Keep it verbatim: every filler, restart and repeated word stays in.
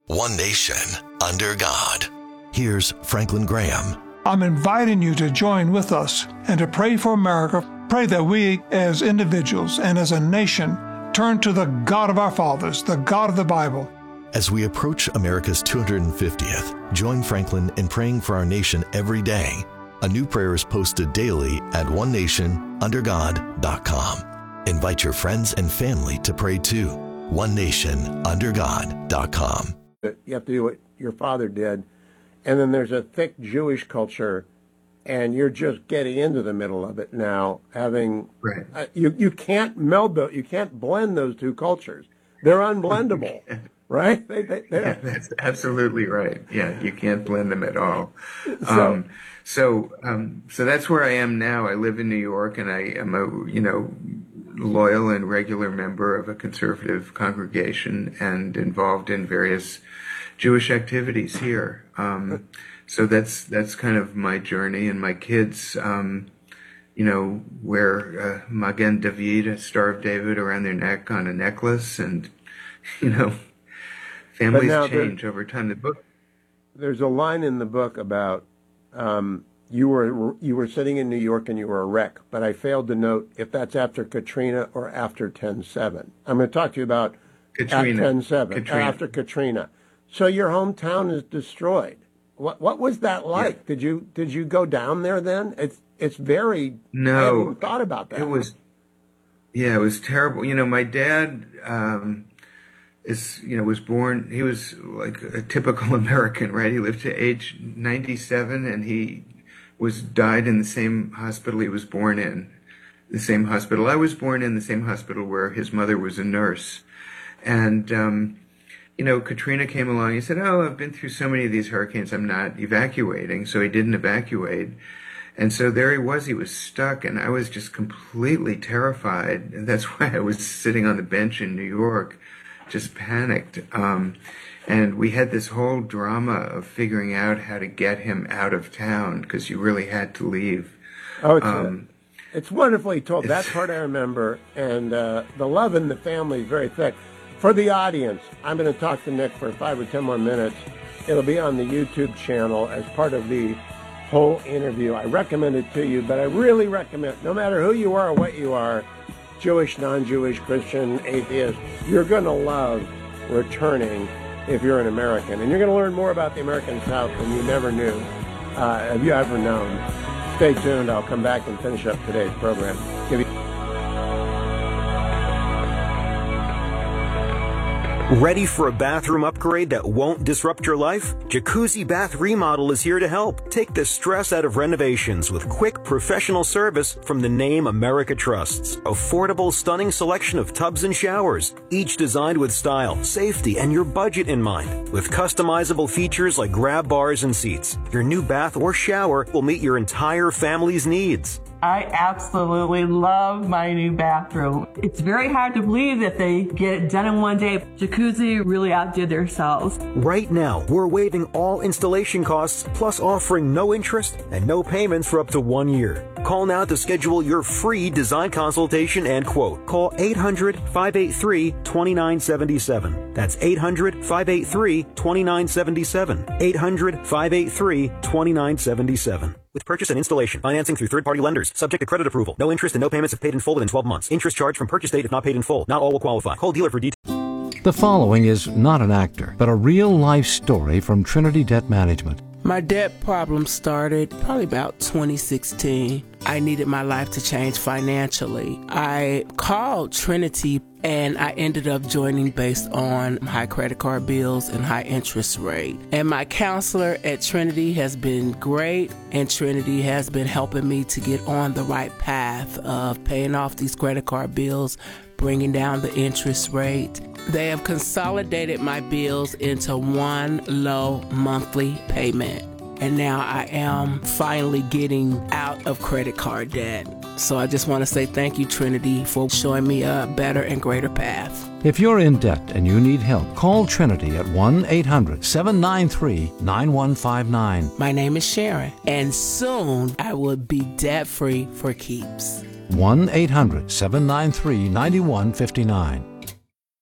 One nation, under God. Here's Franklin Graham. I'm inviting you to join with us and to pray for America. Pray that we, as individuals and as a nation, turn to the God of our fathers, the God of the Bible. As we approach America's two hundred fiftieth, join Franklin in praying for our nation every day. A new prayer is posted daily at one nation under god dot com. Invite your friends and family to pray too. one nation under god dot com. You have to do what your father did. And then there's a thick Jewish culture, and you're just getting into the middle of it now, having right. uh, you you can't meld those, you can't blend those two cultures. They're unblendable, right? They, they, yeah, that's absolutely right. Yeah, you can't blend them at all. So, um, so, um, so that's where I am now. I live in New York, and I am a you know loyal and regular member of a conservative congregation, and involved in various Jewish activities here. Um, so that's that's kind of my journey. And my kids, um, you know, wear uh, Magen David, a Star of David, around their neck on a necklace, and you know, families change there, over time. The book. There's a line in the book about um, you were you were sitting in New York and you were a wreck, but I failed to note if that's after Katrina or after ten seven. I'm going to talk to you about Katrina. ten seven, Katrina. after Katrina. So your hometown is destroyed. What what was that like? Yeah. Did you did you go down there then? It's it's very. No, I haven't even thought about that. It was. Yeah, it was terrible. You know, my dad um, is you know was born. He was like a typical American, right? He lived to age ninety-seven, and he was died in the same hospital he was born in, the same hospital I was born in, the same hospital where his mother was a nurse, and. Um, You know, Katrina came along. He said, oh, I've been through so many of these hurricanes, I'm not evacuating. So he didn't evacuate. And so there he was. He was stuck. And I was just completely terrified. And that's why I was sitting on the bench in New York, just panicked. Um, and we had this whole drama of figuring out how to get him out of town because you really had to leave. Oh, it's, um, a, it's wonderfully told. That part I remember. And uh, the love in the family is very thick. For the audience, I'm going to talk to Nick for five or ten more minutes. It'll be on the YouTube channel as part of the whole interview. I recommend it to you, but I really recommend, no matter who you are or what you are, Jewish, non-Jewish, Christian, atheist, you're going to love returning if you're an American. And you're going to learn more about the American South than you never knew. Uh, have you ever known? Stay tuned. I'll come back and finish up today's program. Give you Ready for a bathroom upgrade that won't disrupt your life? Jacuzzi Bath Remodel is here to help. Take the stress out of renovations with quick, professional service from the name America trusts. Affordable, stunning selection of tubs and showers, each designed with style, safety, and your budget in mind. With customizable features like grab bars and seats, your new bath or shower will meet your entire family's needs. I absolutely love my new bathroom. It's very hard to believe that they get it done in one day. Jacuzzi really outdid themselves. Right now, we're waiving all installation costs, plus offering no interest and no payments for up to one year. Call now to schedule your free design consultation and quote. Call eight hundred, five eight three, two nine seven seven. That's eight hundred, five eight three, two nine seven seven. eight hundred, five eight three, two nine seven seven. With purchase and installation, financing through third-party lenders, subject to credit approval. No interest and no payments if paid in full within twelve months. Interest charged from purchase date if not paid in full. Not all will qualify. Call dealer for details. The following is not an actor, but a real-life story from Trinity Debt Management. My debt problem started probably about twenty sixteen. I needed my life to change financially. I called Trinity and I ended up joining based on high credit card bills and high interest rate. And my counselor at Trinity has been great, and Trinity has been helping me to get on the right path of paying off these credit card bills, bringing down the interest rate. They have consolidated my bills into one low monthly payment. And now I am finally getting out of credit card debt. So I just want to say thank you, Trinity, for showing me a better and greater path. If you're in debt and you need help, call Trinity at one eight hundred, seven nine three, nine one five nine. My name is Sharon, and soon I will be debt-free for keeps. one eight hundred, seven nine three, nine one five nine.